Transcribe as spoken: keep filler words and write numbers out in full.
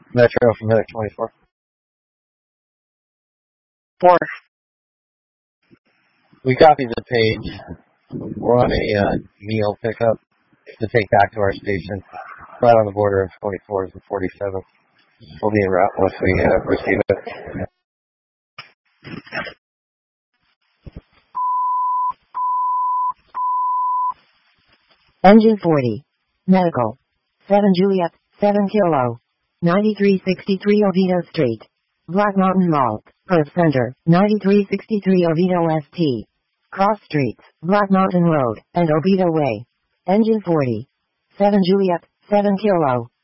Metro from Medic twenty-four. Four. We copied the page. We're on a uh, meal pickup to take back to our station, right on the border of twenty-fours and forty-seven. We'll be en route once we uh, receive it. Engine forty. Medical. seven Juliet, seven Kilo. ninety-three sixty-three Oviedo Street. Black Mountain Mall, Perth Center, ninety-three sixty-three Oviedo S T. Cross Streets, Black Mountain Road, and Oviedo Way. Engine forty. seven Juliet, seven Kilo.